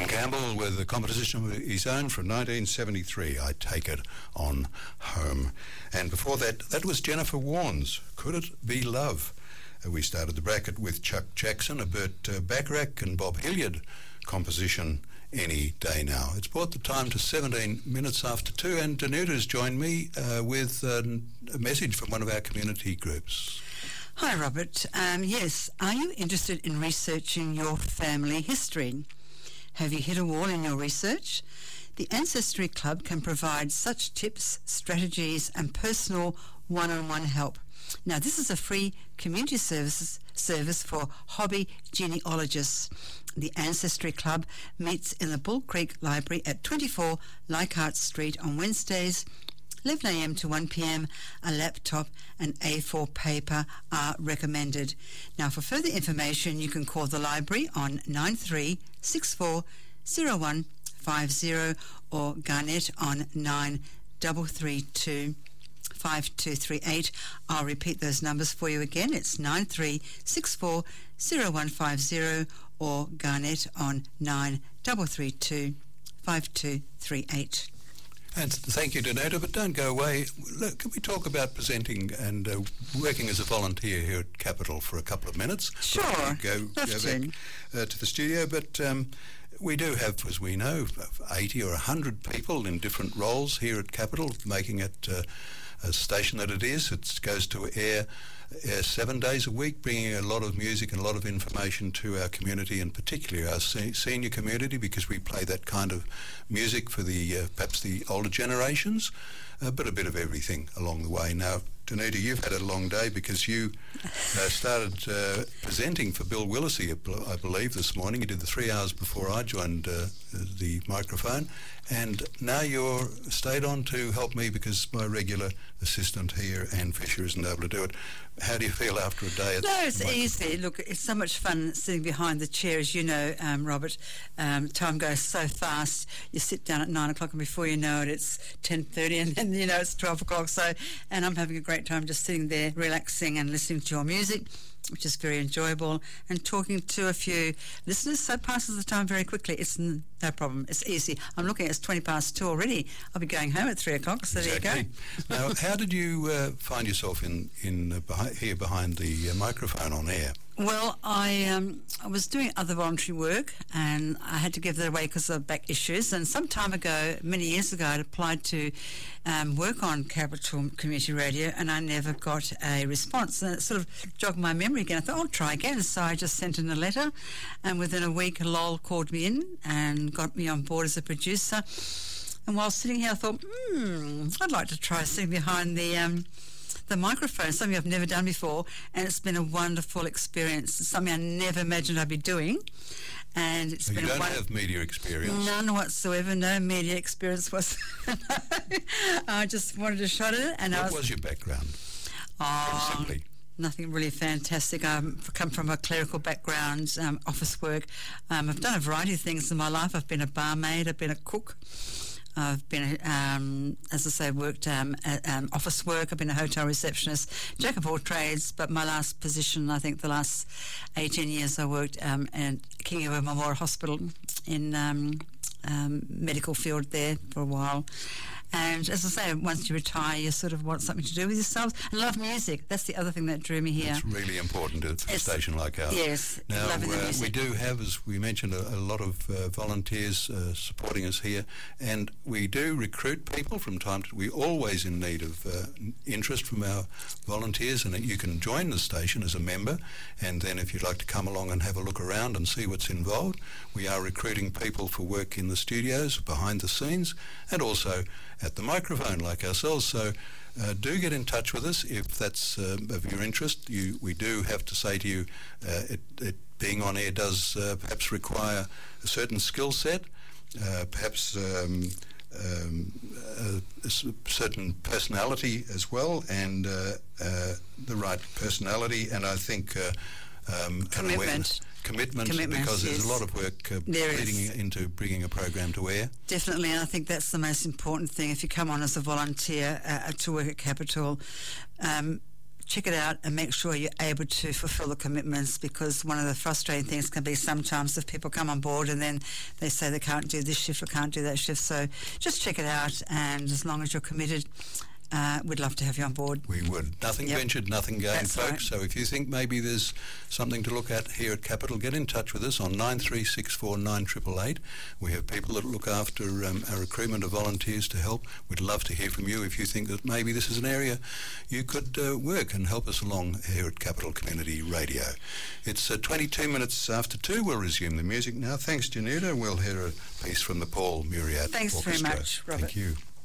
John Campbell with a composition of his own from 1973, I Take It On Home. And before that was Jennifer Warnes, Could It Be Love? We started the bracket with Chuck Jackson, a Burt Bacharach and Bob Hilliard composition, Any Day Now. It's brought the time to 17 minutes after 2, and Danuta has joined me with a message from one of our community groups. Hi, Robert. Yes, are you interested in researching your family history? Have you hit a wall in your research? The Ancestry Club can provide such tips, strategies and personal one-on-one help. Now, this is a free community service for hobby genealogists. The Ancestry Club meets in the Bull Creek Library at 24 Leichhardt Street on Wednesdays, 11 a.m. to 1 p.m. A laptop and A4 paper are recommended. Now, for further information, you can call the library on 93640150 or Garnett on 93325238. I'll repeat those numbers for you again. It's 93640150 or Garnett on 93325238. And thank you, Danuta, but don't go away. Look, can we talk about presenting and working as a volunteer here at Capital for a couple of minutes? Sure. Go back to the studio, but we do have, as we know, 80 or 100 people in different roles here at Capital, making it a station that it is. It goes to air 7 days a week, bringing a lot of music and a lot of information to our community, and particularly our senior community, because we play that kind of music for the perhaps the older generations, but a bit of everything along the way. Now, Danuta, you've had a long day because you started presenting for Bill Willisey, I believe, this morning. You did the 3 hours before I joined the microphone, and now you're stayed on to help me because my regular assistant here, Anne Fisher, isn't able to do it. How do you feel after a day? No, it's easy. Look, it's so much fun sitting behind the chair, as you know, Robert. Time goes so fast. You sit down at 9 o'clock and before you know it, it's 10:30 and then, you know, it's 12 o'clock. So, and I'm having a great time just sitting there, relaxing and listening to your music, which is very enjoyable, and talking to a few listeners. So it passes the time very quickly. It's no problem. It's easy. I'm looking at it's 20 past 2 already. I'll be going home at 3 o'clock, so exactly. There you go. Now, how did you find yourself here behind the microphone on air? Well, I was doing other voluntary work and I had to give that away because of back issues. And some time ago, many years ago, I'd applied to work on Capital Community Radio and I never got a response. And it sort of jogged my memory again. I thought, I'll try again. So I just sent in a letter, and within a week, Lol called me in and got me on board as a producer. And while sitting here, I thought, I'd like to try sitting behind the microphone, something I've never done before, and it's been a wonderful experience. It's something I never imagined I'd be doing, and it's been. You don't have media experience? None whatsoever. No media experience whatsoever. I just wanted a shot at it. And what was your background? Simply. Nothing really fantastic. I've come from a clerical background, office work. I've done a variety of things in my life. I've been a barmaid. I've been a cook. I've been, as I say, worked at office work. I've been a hotel receptionist, jack of all trades. But my last position, I think the last 18 years, I worked at King Edward Memorial Hospital in medical field there for a while. And as I say, once you retire, you sort of want something to do with yourself. And love music. That's the other thing that drew me here. It's really important at a station like ours. Yes. Now, we do have, as we mentioned, a lot of volunteers supporting us here. And we do recruit people from time to time. We're always in need of interest from our volunteers. And you can join the station as a member. And then if you'd like to come along and have a look around and see what's involved, we are recruiting people for work in the studios, behind the scenes, and also at the microphone like ourselves. So do get in touch with us if that's of your interest. We do have to say to you, it being on air does perhaps require a certain skill set, perhaps a certain personality as well, and the right personality, and I think commitment, because there's a lot of work leading into bringing a program to air. Definitely, and I think that's the most important thing. If you come on as a volunteer to work at Capital, check it out and make sure you're able to fulfill the commitments, because one of the frustrating things can be sometimes if people come on board and then they say they can't do this shift or can't do that shift. So just check it out, and as long as you're committed, we'd love to have you on board. We would. Nothing ventured, nothing gained, That's folks. right. So if you think maybe there's something to look at here at Capital, get in touch with us on 9364 9888. We have people that look after our recruitment of volunteers to help. We'd love to hear from you if you think that maybe this is an area you could work and help us along here at Capital Community Radio. It's 22 minutes after 2. We'll resume the music now. Thanks, Janita. We'll hear a piece from the Paul Muriat Thanks Orchestra. very much, Robert. Thank you.